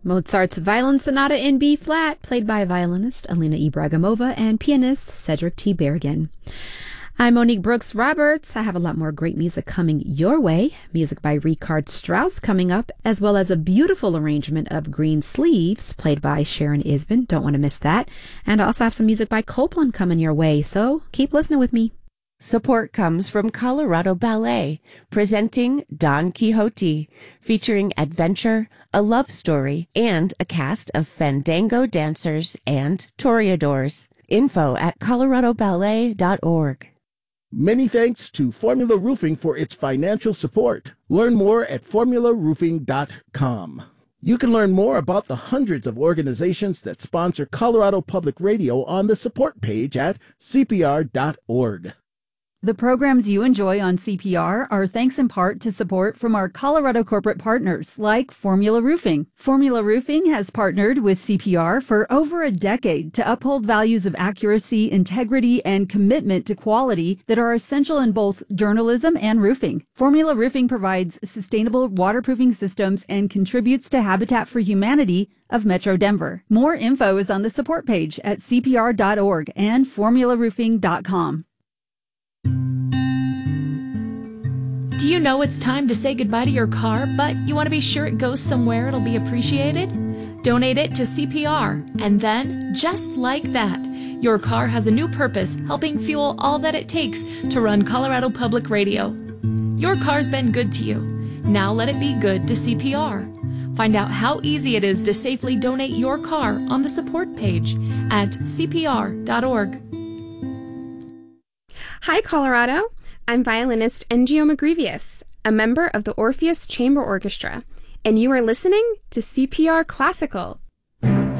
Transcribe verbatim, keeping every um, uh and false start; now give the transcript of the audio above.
Mozart's Violin Sonata in B flat, played by violinist Alina Ibragimova and pianist Cedric T. Bergen. I'm Monique Brooks Roberts. I have a lot more great music coming your way. Music by Richard Strauss coming up, as well as a beautiful arrangement of Green Sleeves, played by Sharon Isbin. Don't want to miss that. And I also have some music by Copland coming your way, so keep listening with me. Support comes from Colorado Ballet, presenting Don Quixote, featuring adventure, a love story, and a cast of fandango dancers and toreadors. Info at colorado ballet dot org. Many thanks to Formula Roofing for its financial support. Learn more at formula roofing dot com. You can learn more about the hundreds of organizations that sponsor Colorado Public Radio on the support page at c p r dot org. The programs you enjoy on C P R are thanks in part to support from our Colorado corporate partners like Formula Roofing. Formula Roofing has partnered with C P R for over a decade to uphold values of accuracy, integrity, and commitment to quality that are essential in both journalism and roofing. Formula Roofing provides sustainable waterproofing systems and contributes to Habitat for Humanity of Metro Denver. More info is on the support page at c p r dot org and formula roofing dot com. Do you know it's time to say goodbye to your car, but you want to be sure it goes somewhere it'll be appreciated? Donate it to C P R, and then, just like that, your car has a new purpose, helping fuel all that it takes to run Colorado Public Radio. Your car's been good to you. Now let it be good to C P R. Find out how easy it is to safely donate your car on the support page at c p r dot org. Hi, Colorado. I'm violinist Engio Magrivius, a member of the Orpheus Chamber Orchestra, and you are listening to C P R Classical.